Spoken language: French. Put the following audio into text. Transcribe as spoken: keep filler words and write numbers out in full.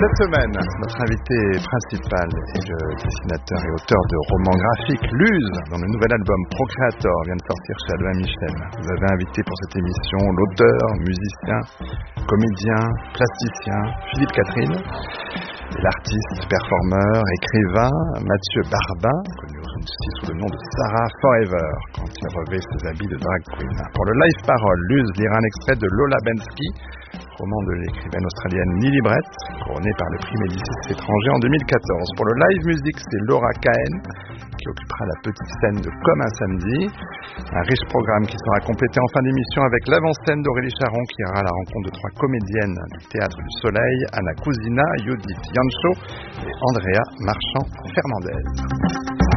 Cette semaine, notre invité principal est le dessinateur et auteur de romans graphiques Luz, dont le nouvel album Procreator vient de sortir chez Albin Michel. Vous avez invité pour cette émission l'auteur, musicien, comédien, plasticien Philippe Catherine, et l'artiste, performeur, écrivain Mathieu Barbin, connu aussi sous le nom de Sarah Forever, quand il revêt ses habits de drag queen. Pour le live parole, Luz lira un extrait de Lola Bensky, roman de l'écrivaine australienne Lily Brett, couronné par le prix Médicis étranger en deux mille quatorze. Pour le live musique, c'est Laura Cahen qui occupera la petite scène de Comme un samedi. Un riche programme qui sera complété en fin d'émission avec l'avant-scène d'Aurélie Charon qui ira à la rencontre de trois comédiennes du Théâtre du Soleil, Anna Cousina, Judith Jancho et Andrea Marchand-Fernandez.